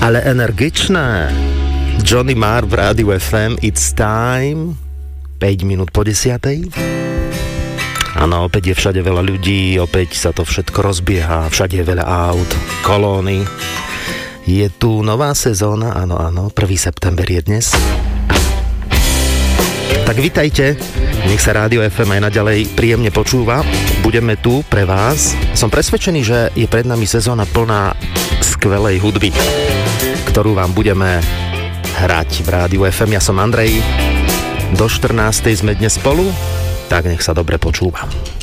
ale energičné. Johnny Marr v Rádiu FM, It's Time, 5 minút po 10:00. Áno, opäť je všade veľa ľudí, opäť sa to všetko rozbieha, všade je veľa aut, kolóny. Je tu nová sezóna, áno, 1. september je dnes. Tak vitajte, nech sa Rádio FM aj naďalej príjemne počúva. Budeme tu pre vás. Som presvedčený, že je pred nami sezóna plná skvelej hudby, ktorú vám budeme hrať v Rádiu FM. Ja som Andrej, do 14:00 sme dnes spolu, tak nech sa dobre počúva.